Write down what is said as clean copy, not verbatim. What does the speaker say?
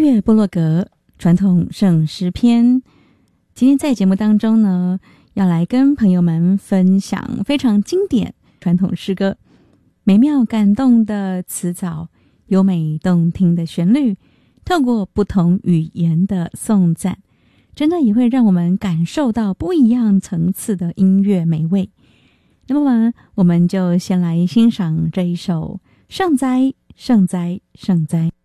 乐部落格传统圣诗篇。今天在节目当中呢，要来跟朋友们分享非常经典传统诗歌，美妙感动的词藻，优美动听的旋律，透过不同语言的颂赞，真的也会让我们感受到不一样层次的音乐美味。那么我们就先来欣赏这一首圣哉圣哉圣哉。